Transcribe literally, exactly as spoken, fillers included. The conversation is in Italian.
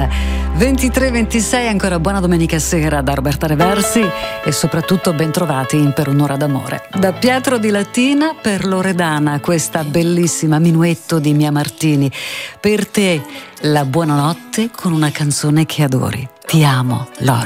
ventitré ventisei, ancora buona domenica sera da Roberta Reversi e soprattutto ben trovati in Per un'ora d'amore. Da Pietro di Latina per Loredana, questa bellissima minuetto di Mia Martini. Per te la buonanotte con una canzone che adori. Ti amo, Lori.